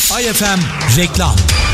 AYFM reklam.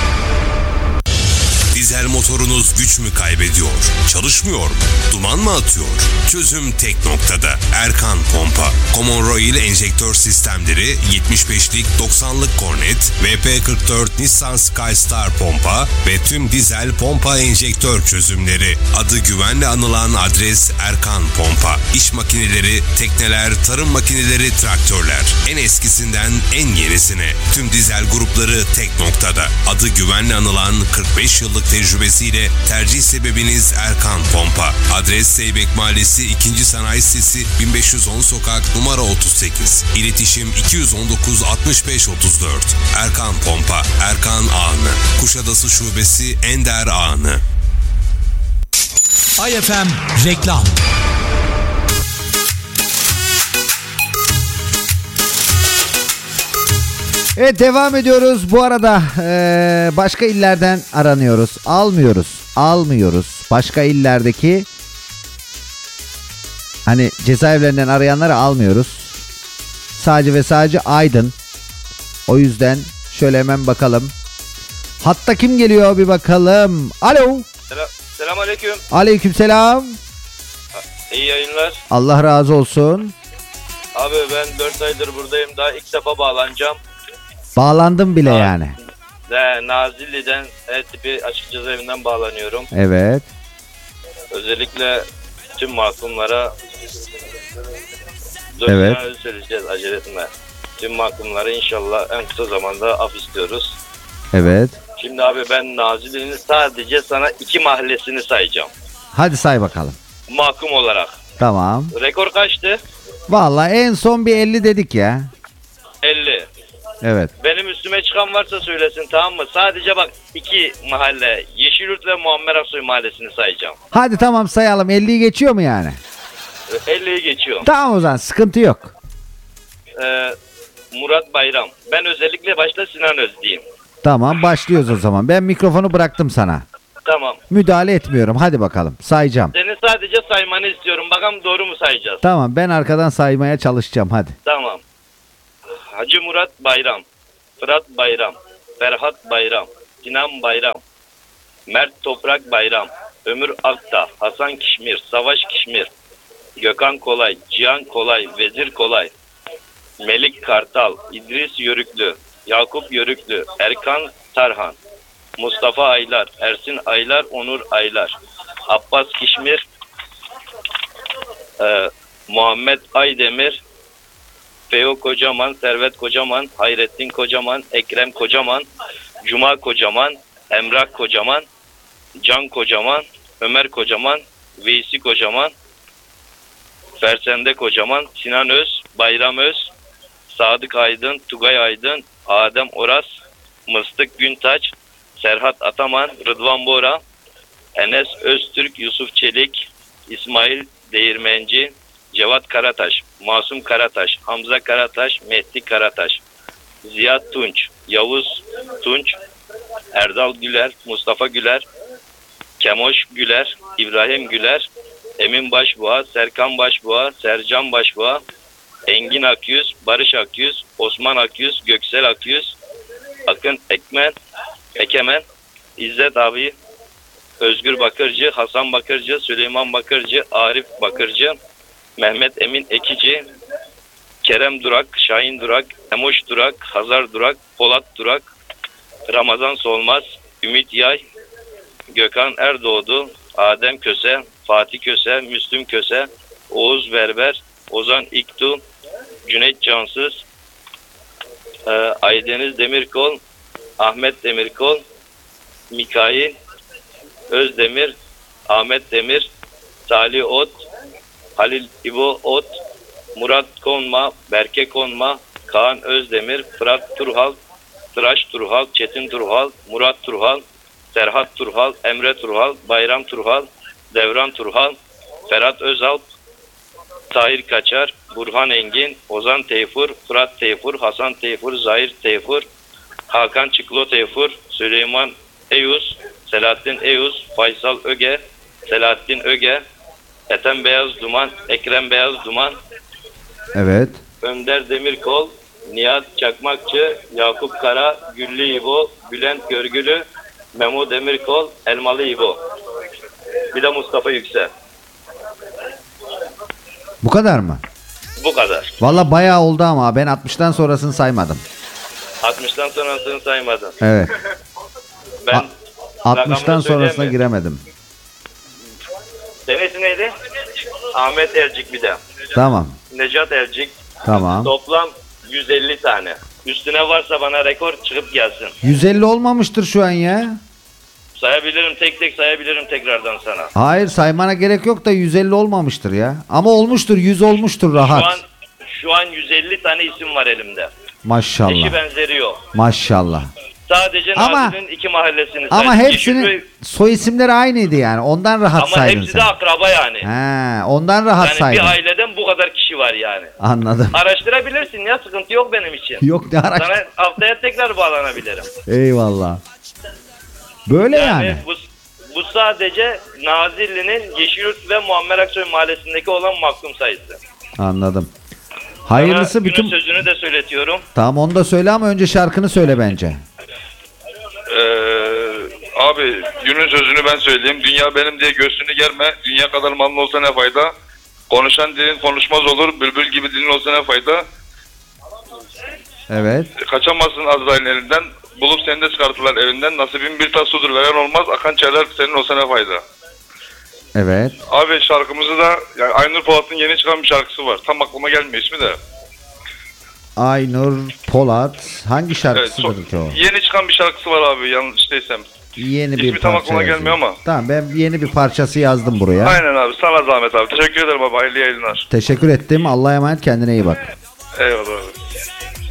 Dizel motorunuz güç mü kaybediyor? Çalışmıyor mu? Duman mı atıyor? Çözüm tek noktada. Erkan Pompa. Common Rail enjektör sistemleri, 75'lik 90'lık Kornet, VP44 Nissan Skystar pompa ve tüm dizel pompa enjektör çözümleri. Adı güvenle anılan adres Erkan Pompa. İş makineleri, tekneler, tarım makineleri, traktörler. En eskisinden en yenisine. Tüm dizel grupları tek noktada. Adı güvenle anılan 45 yıllık tecrübesiyle tercih sebebiniz Erkan Pompa. Adres Seybek Mahallesi 2. Sanayi Sitesi 1510 Sokak numara 38. İletişim 219 65 34. Erkan Pompa. Erkan Ağanı. Kuşadası Şubesi Ender Ağanı. AYFM reklam. Evet, devam ediyoruz. Bu arada başka illerden aranıyoruz. Almıyoruz. Başka illerdeki hani cezaevlerinden arayanları almıyoruz. Sadece ve sadece Aydın. O yüzden şöyle hemen bakalım. Hatta kim geliyor bir bakalım. Alo. Selamünaleyküm. Aleykümselam. İyi yayınlar. Allah razı olsun. Abi ben 4 aydır buradayım. Daha ilk defa bağlanacağım. Bağlandım bile yani. Nazilli'den tipi açık cezaevinden bağlanıyorum. Evet. Özellikle tüm mahkumlara Evet. söyleyeceğiz, acele etme. Tüm mahkumlara inşallah en kısa zamanda af istiyoruz. Evet. Şimdi abi ben Nazilli'nin sadece sana 2 mahallesini sayacağım. Hadi say bakalım. Mahkum olarak. Tamam. Rekor kaçtı? Vallahi en son bir 50 dedik ya. 50. Evet. Benim üstüme çıkan varsa söylesin, tamam mı? Sadece bak 2 mahalle, Yeşilyurt ve Muammer Aksoy mahallesini sayacağım. Hadi tamam sayalım. 50'yi geçiyor mu yani? 50'yi geçiyor. Tamam o zaman sıkıntı yok. Murat Bayram. Ben özellikle başta Sinan Öz diyeyim. Tamam başlıyoruz o zaman. Ben mikrofonu bıraktım sana. Tamam. Müdahale etmiyorum. Hadi bakalım sayacağım. Seni sadece saymanı istiyorum. Bakalım doğru mu sayacağız? Tamam ben arkadan saymaya çalışacağım hadi. Tamam. Hacı Murat Bayram. Fırat Bayram. Ferhat Bayram. Sinan Bayram. Mert Toprak Bayram. Ömür Akta. Hasan Kişmir. Savaş Kişmir. Gökhan Kolay. Cihan Kolay. Vezir Kolay. Melik Kartal. İdris Yörüklü. Yakup Yörüklü. Erkan Tarhan. Mustafa Aylar. Ersin Aylar. Onur Aylar. Abbas Kişmir. Muhammed Aydemir. Feo Kocaman, Servet Kocaman, Hayrettin Kocaman, Ekrem Kocaman, Cuma Kocaman, Emrah Kocaman, Can Kocaman, Ömer Kocaman, Veysi Kocaman, Fersende Kocaman, Sinan Öz, Bayram Öz, Sadık Aydın, Tugay Aydın, Adem Oras, Mıstık Güntaç, Serhat Ataman, Rıdvan Bora, Enes Öztürk, Yusuf Çelik, İsmail Değirmenci, Cevat Karataş, Masum Karataş, Hamza Karataş, Mehdi Karataş, Ziya Tunç, Yavuz Tunç, Erdal Güler, Mustafa Güler, Kemoş Güler, İbrahim Güler, Emin Başbuğa, Serkan Başbuğa, Sercan Başbuğa, Engin Akyüz, Barış Akyüz, Osman Akyüz, Göksel Akyüz, Akın Ekemen, İzzet abi, Özgür Bakırcı, Hasan Bakırcı, Süleyman Bakırcı, Arif Bakırcı, Mehmet Emin Ekici, Kerem Durak, Şahin Durak, Emoş Durak, Hazar Durak, Polat Durak, Ramazan Solmaz, Ümit Yay, Gökhan Erdoğdu, Adem Köse, Fatih Köse, Müslüm Köse, Oğuz Berber, Ozan İktu, Cüneyt Cansız, Aydeniz Demirkol, Ahmet Demirkol, Mikail Özdemir, Ahmet Demir, Salih Ot, Halil İbo Ot, Murat Konma, Berke Konma, Kaan Özdemir, Fırat Turhal, Tıraş Turhal, Çetin Turhal, Murat Turhal, Serhat Turhal, Emre Turhal, Bayram Turhal, Devran Turhal, Ferhat Özalp, Tahir Kaçar, Burhan Engin, Ozan Teyfur, Fırat Teyfur, Hasan Teyfur, Zahir Teyfur, Hakan Çıklo Teyfur, Süleyman Eyüz, Selahattin Eyüz, Faysal Öge, Selahattin Öge, Ethem Beyaz Duman, Ekrem Beyaz Duman, Evet. Önder Demirkol, Nihat Çakmakçı, Yakup Kara, Güllü İbo, Bülent Görgülü, Memo Demirkol, Elmalı İbo. Bir de Mustafa Yüksel. Bu kadar mı? Bu kadar. Valla bayağı oldu ama ben 60'tan sonrasını saymadım. 60'tan sonrasını saymadın. Evet. Ben 60'tan rakamını sonrasına söyleyeyim mi? giremedim. Senin isim neydi? Ahmet Elcik bir de. Tamam. Necat Elcik. Tamam. Toplam 150 tane. Üstüne varsa bana rekor çıkıp gelsin. 150 olmamıştır şu an ya. Sayabilirim, tek tek sayabilirim tekrardan sana. Hayır, saymana gerek yok da 150 olmamıştır ya. Ama olmuştur, 100 olmuştur rahat. Şu an 150 tane isim var elimde. Maşallah. Eşi benzeri yok. Maşallah. Sadece Ama- Nazilli'nin 2 mahallesini Ama saydım. hepsinin Yeşilköy- soy isimleri aynıydı yani. Ondan rahat ama saydın hepsi sen. de akraba yani. He, ondan rahat Yani saydın. bir aileden bu kadar kişi var yani. Anladım. Araştırabilirsin ya, sıkıntı yok benim için. Yok ne araç. Sana haftaya tekrar bağlanabilirim. Eyvallah. Böyle yani. Bu sadece Nazilli'nin Yeşilyurt ve Muammer Aksoy mahallesindeki olan mahkum sayısı. Anladım. Hayırlısı Sana bütün... günün sözünü de söyletiyorum. Tamam, onu da söyle ama önce şarkını söyle bence. Abi günün sözünü ben söyleyeyim. Dünya benim diye göğsünü germe. Dünya kadar malın olsa ne fayda? Konuşan dilin konuşmaz olur. Bülbül gibi dilin olsa ne fayda? Evet. Kaçamazsın Azrail'in elinden. Bulup seni de çıkartırlar evinden. Nasibin bir tas sudur veren olmaz. Akan çaylar senin olsa ne fayda? Evet. Abi şarkımızı da yani Aynur Polat'ın yeni çıkan bir şarkısı var. Tam aklıma gelmiyor ismi de. Aynur Polat. Hangi Evet, şarkısıdır ki o? yeni çıkan bir şarkısı var abi yanlış değilsem. Yeni İsmi bir tam parça aklıma yazayım. gelmiyor ama. Tamam, ben yeni bir parçası yazdım buraya. Aynen abi, sana zahmet abi. Teşekkür ederim abi, hayırlı yayınlar. Teşekkür ettim. Allah'a emanet, kendine iyi bak. Eyvallah abi.